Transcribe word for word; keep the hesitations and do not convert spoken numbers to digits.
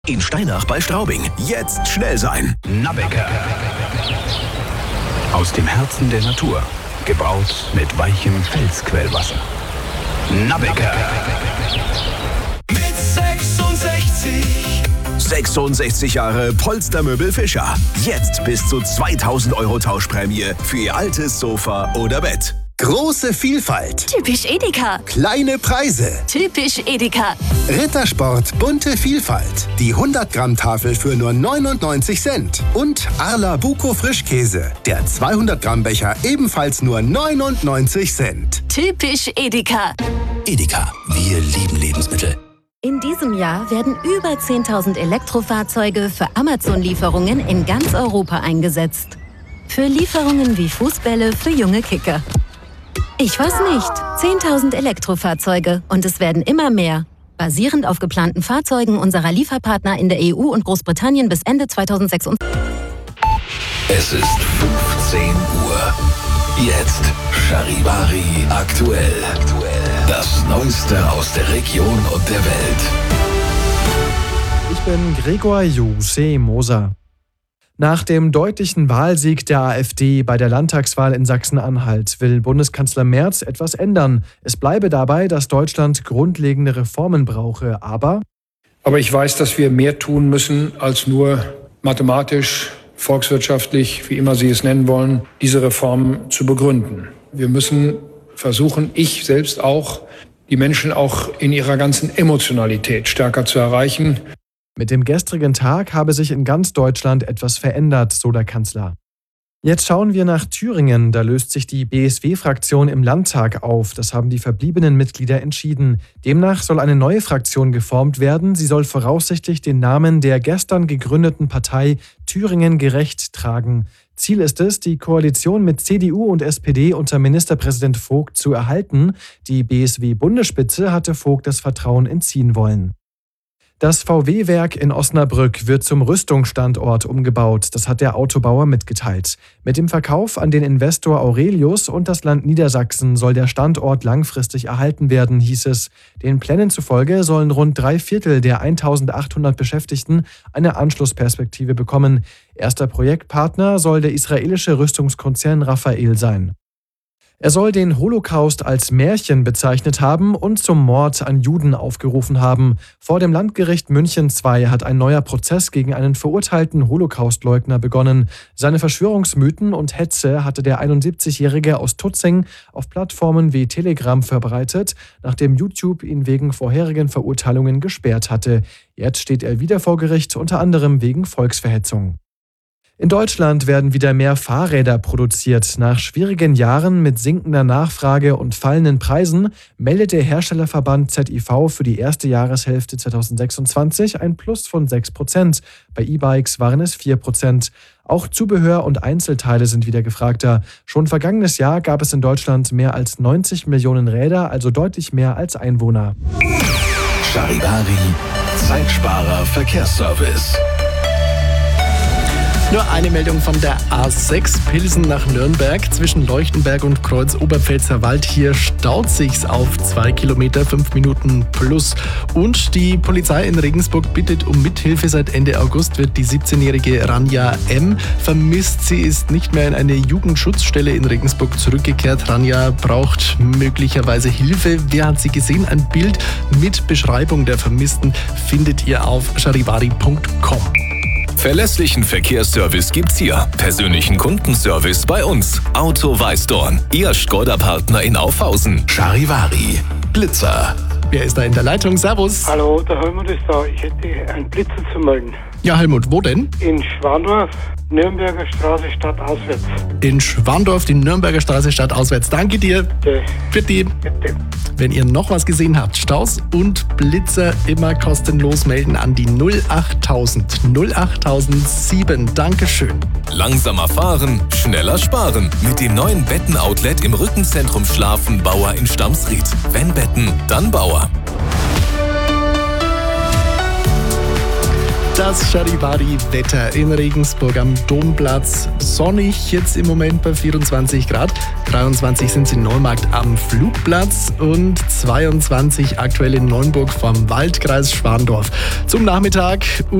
In Steinach bei Straubing. Jetzt schnell sein. Nabecker. Aus dem Herzen der Natur. Gebraut mit weichem Felsquellwasser. Nabecker. Mit sechsundsechzig. sechsundsechzig Jahre Polstermöbel Fischer. Jetzt bis zu zweitausend Euro Tauschprämie für Ihr altes Sofa oder Bett. Große Vielfalt. Typisch Edeka. Kleine Preise. Typisch Edeka. Rittersport, bunte Vielfalt. Die hundert Gramm Tafel für nur neunundneunzig Cent. Und Arla Buko Frischkäse. Der zweihundert Gramm Becher ebenfalls nur neunundneunzig Cent. Typisch Edeka. Edeka, wir lieben Lebensmittel. In diesem Jahr werden über zehntausend Elektrofahrzeuge für Amazon-Lieferungen in ganz Europa eingesetzt. Für Lieferungen wie Fußbälle für junge Kicker. Ich weiß nicht. zehntausend Elektrofahrzeuge und es werden immer mehr. Basierend auf geplanten Fahrzeugen unserer Lieferpartner in der E U und Großbritannien bis Ende zweitausendsechsundzwanzig. Es ist fünfzehn Uhr. Jetzt Charivari aktuell. Das Neueste aus der Region und der Welt. Ich bin Gregor Jose Moser. Nach dem deutlichen Wahlsieg der AfD bei der Landtagswahl in Sachsen-Anhalt will Bundeskanzler Merz etwas ändern. Es bleibe dabei, dass Deutschland grundlegende Reformen brauche, aber... Aber ich weiß, dass wir mehr tun müssen, als nur mathematisch, volkswirtschaftlich, wie immer Sie es nennen wollen, diese Reformen zu begründen. Wir müssen versuchen, ich selbst auch, die Menschen auch in ihrer ganzen Emotionalität stärker zu erreichen. Mit dem gestrigen Tag habe sich in ganz Deutschland etwas verändert, so der Kanzler. Jetzt schauen wir nach Thüringen. Da löst sich die B S W-Fraktion im Landtag auf. Das haben die verbliebenen Mitglieder entschieden. Demnach soll eine neue Fraktion geformt werden. Sie soll voraussichtlich den Namen der gestern gegründeten Partei Thüringen gerecht tragen. Ziel ist es, die Koalition mit C D U und S P D unter Ministerpräsident Vogt zu erhalten. Die B S W-Bundesspitze hatte Vogt das Vertrauen entziehen wollen. Das V W-Werk in Osnabrück wird zum Rüstungsstandort umgebaut. Das hat der Autobauer mitgeteilt. Mit dem Verkauf an den Investor Aurelius und das Land Niedersachsen soll der Standort langfristig erhalten werden, hieß es. Den Plänen zufolge sollen rund drei Viertel der eintausendachthundert Beschäftigten eine Anschlussperspektive bekommen. Erster Projektpartner soll der israelische Rüstungskonzern Rafael sein. Er soll den Holocaust als Märchen bezeichnet haben und zum Mord an Juden aufgerufen haben. Vor dem Landgericht München zwei hat ein neuer Prozess gegen einen verurteilten Holocaustleugner begonnen. Seine Verschwörungsmythen und Hetze hatte der einundsiebzigjährige aus Tutzing auf Plattformen wie Telegram verbreitet, nachdem YouTube ihn wegen vorherigen Verurteilungen gesperrt hatte. Jetzt steht er wieder vor Gericht, unter anderem wegen Volksverhetzung. In Deutschland werden wieder mehr Fahrräder produziert. Nach schwierigen Jahren mit sinkender Nachfrage und fallenden Preisen meldet der Herstellerverband Z I V für die erste Jahreshälfte zweitausendsechsundzwanzig ein Plus von sechs Prozent. Bei E-Bikes waren es vier Prozent. Auch Zubehör und Einzelteile sind wieder gefragter. Schon vergangenes Jahr gab es in Deutschland mehr als neunzig Millionen Räder, also deutlich mehr als Einwohner. Charivari, Zeitsparer Verkehrsservice. Nur eine Meldung von der A sechs Pilsen nach Nürnberg. Zwischen Leuchtenberg und Kreuz Oberpfälzer Wald. Hier staut sich's auf zwei Kilometer, fünf Minuten plus. Und die Polizei in Regensburg bittet um Mithilfe. Seit Ende August wird die siebzehnjährige Rania M. vermisst. Sie ist nicht mehr in eine Jugendschutzstelle in Regensburg zurückgekehrt. Rania braucht möglicherweise Hilfe. Wer hat sie gesehen? Ein Bild mit Beschreibung der Vermissten findet ihr auf charivari punkt com. Verlässlichen Verkehrsservice gibt's hier. Persönlichen Kundenservice bei uns. Auto Weißdorn. Ihr Skoda-Partner in Aufhausen. Charivari. Blitzer. Wer ist da in der Leitung? Servus. Hallo, der Helmut ist da. Ich hätte einen Blitzer zu melden. Ja, Helmut, wo denn? In Schwandorf, Nürnberger Straße stadtauswärts. In Schwandorf, die Nürnberger Straße stadtauswärts. Danke dir. Bitte. Für die. Bitte. Wenn ihr noch was gesehen habt, Staus und Blitzer immer kostenlos melden an die null achttausend null achttausendsieben. Dankeschön. Langsamer fahren, schneller sparen. Mit dem neuen Betten-Outlet im Rückenzentrum Schlafen Bauer in Stamsried. Wenn Betten, dann Bauer. Das Charivari-Wetter in Regensburg am Domplatz. Sonnig jetzt im Moment bei vierundzwanzig Grad. dreiundzwanzig sind es in Neumarkt am Flugplatz und zweiundzwanzig aktuell in Neunburg vom Waldkreis Schwandorf. Zum Nachmittag